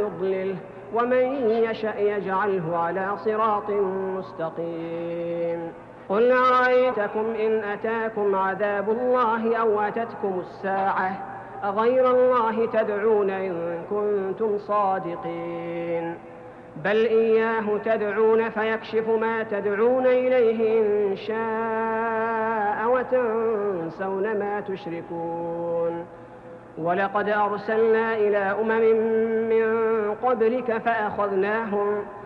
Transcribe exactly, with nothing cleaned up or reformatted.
يضلله ومن يشأ يجعله على صراط مستقيم. قل أرأيتكم إن أتاكم عذاب الله أو أتتكم الساعة أغير الله تدعون إن كنتم صادقين؟ بل إياه تدعون فيكشف ما تدعون إليه إن شاء وتنسون ما تشركون. ولقد أرسلنا إلى أمم من قبلك فأخذناهم